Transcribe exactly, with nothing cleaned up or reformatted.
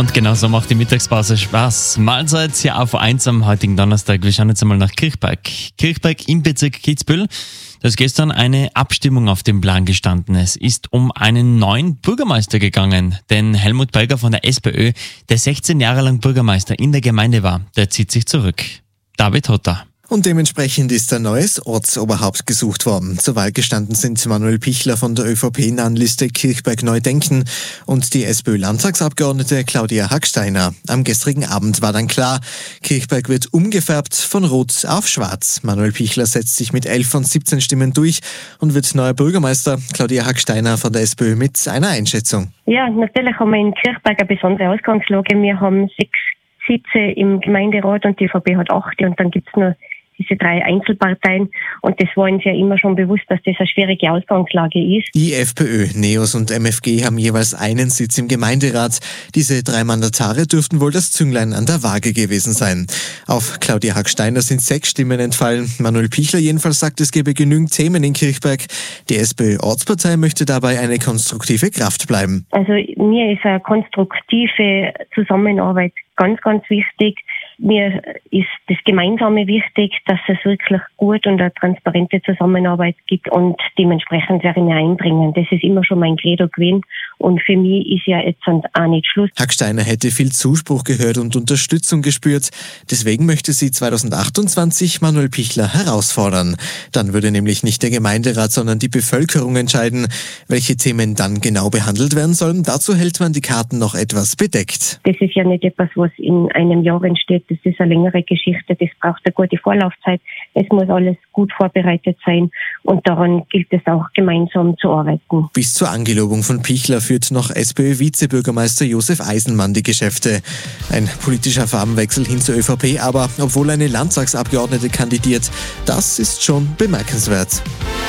Und genau so macht die Mittagspause Spaß. Mahlzeit hier auf eins am heutigen Donnerstag. Wir schauen jetzt einmal nach Kirchberg. Kirchberg im Bezirk Kitzbühel. Da ist gestern eine Abstimmung auf dem Plan gestanden. Es ist um einen neuen Bürgermeister gegangen. Denn Helmut Pelger von der SPÖ, der sechzehn Jahre lang Bürgermeister in der Gemeinde war, der zieht sich zurück. David Hotter. Und dementsprechend ist ein neues Ortsoberhaupt gesucht worden. Zur Wahl gestanden sind Manuel Pichler von der ÖVP-nahen Liste Kirchberg Neu Denken und die SPÖ-Landtagsabgeordnete Claudia Hacksteiner. Am gestrigen Abend war dann klar, Kirchberg wird umgefärbt von Rot auf Schwarz. Manuel Pichler setzt sich mit elf von siebzehn Stimmen durch und wird neuer Bürgermeister. Claudia Hacksteiner von der SPÖ mit einer Einschätzung. Ja, natürlich haben wir in Kirchberg eine besondere Ausgangslage. Wir haben sechs Sitze im Gemeinderat und die ÖVP hat acht und dann gibt's nur diese drei Einzelparteien. Und das war uns ja immer schon bewusst, dass das eine schwierige Ausgangslage ist. Die FPÖ, NEOS und M F G haben jeweils einen Sitz im Gemeinderat. Diese drei Mandatare dürften wohl das Zünglein an der Waage gewesen sein. Auf Claudia Hacksteiner sind sechs Stimmen entfallen. Manuel Pichler jedenfalls sagt, es gebe genügend Themen in Kirchberg. Die SPÖ-Ortspartei möchte dabei eine konstruktive Kraft bleiben. Also mir ist eine konstruktive Zusammenarbeit ganz, ganz wichtig. Mir ist das Gemeinsame wichtig, dass es wirklich gut und eine transparente Zusammenarbeit gibt und dementsprechend werde ich mich einbringen. Das ist immer schon mein Credo gewesen und für mich ist ja jetzt auch nicht Schluss. Hacksteiner hätte viel Zuspruch gehört und Unterstützung gespürt. Deswegen möchte sie zweitausendachtundzwanzig Manuel Pichler herausfordern. Dann würde nämlich nicht der Gemeinderat, sondern die Bevölkerung entscheiden, welche Themen dann genau behandelt werden sollen. Dazu hält man die Karten noch etwas bedeckt. Das ist ja nicht etwas, was in einem Jahr entsteht. Das ist eine längere Geschichte, das braucht eine gute Vorlaufzeit. Es muss alles gut vorbereitet sein und daran gilt es auch gemeinsam zu arbeiten. Bis zur Angelobung von Pichler führt noch SPÖ-Vizebürgermeister Josef Eisenmann die Geschäfte. Ein politischer Farbenwechsel hin zur ÖVP, aber obwohl eine Landtagsabgeordnete kandidiert, das ist schon bemerkenswert.